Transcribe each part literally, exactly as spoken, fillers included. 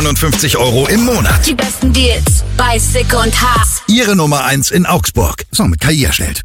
neunundfünfzig Euro im Monat. Die besten Deals bei Sick und Haas. Ihre Nummer eins in Augsburg. So, mit K I erstellt.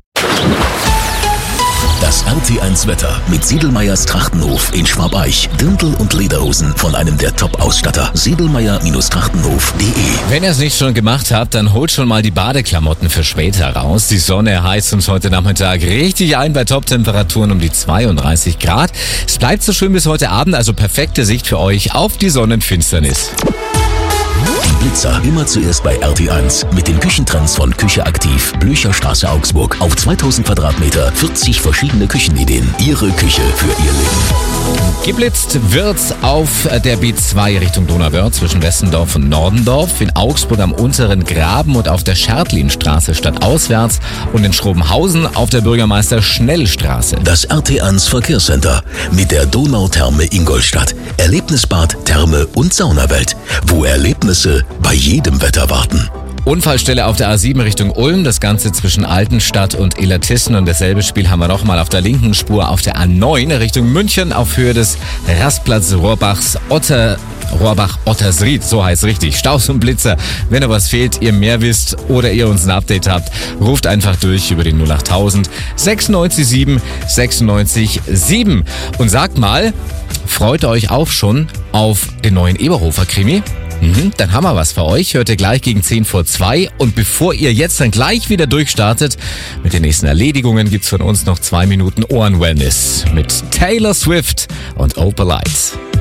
Das R T eins Wetter mit Siedelmeyers Trachtenhof in Schwabeich. Dirndl und Lederhosen von einem der Top-Ausstatter. Siedelmeyer Trachtenhof punkt de. Wenn ihr es nicht schon gemacht habt, dann holt schon mal die Badeklamotten für später raus. Die Sonne heizt uns heute Nachmittag richtig ein bei Top-Temperaturen um die zweiunddreißig Grad. Es bleibt so schön bis heute Abend, also perfekte Sicht für euch auf die Sonnenfinsternis. Die Blitzer immer zuerst bei R T eins mit den Küchentrends von Küche aktiv, Blücherstraße Augsburg. Auf zweitausend Quadratmeter, vierzig verschiedene Küchenideen. Ihre Küche für Ihr Leben. Geblitzt wird's auf der B zwei Richtung Donauwörth zwischen Westendorf und Nordendorf, in Augsburg am unteren Graben und auf der Schertlinstraße stadtauswärts und in Schrobenhausen auf der Bürgermeister-Schnell-Straße. Das R T eins Verkehrscenter mit der Donautherme Ingolstadt. Erlebnisbad, Therme und Saunawelt, wo Erlebnisse bei jedem Wetter warten. Unfallstelle auf der A sieben Richtung Ulm, das Ganze zwischen Altenstadt und Illertissen, und dasselbe Spiel haben wir nochmal auf der linken Spur auf der A neun Richtung München auf Höhe des Rastplatz Rohrbachs Otter Rohrbach-Ottersried, so heißt es richtig. Staus und Blitzer. Wenn noch was fehlt, ihr mehr wisst oder ihr uns ein Update habt, ruft einfach durch über die null achttausend sechsundneunzig sieben sechsundneunzig sieben. Und sagt mal, freut ihr euch auch schon auf den neuen Eberhofer-Krimi? Mhm, dann haben wir was für euch. Hört ihr gleich gegen zehn vor zwei. Und bevor ihr jetzt dann gleich wieder durchstartet mit den nächsten Erledigungen, gibt's von uns noch zwei Minuten Ohren-Wellness mit Taylor Swift und Opal Lights.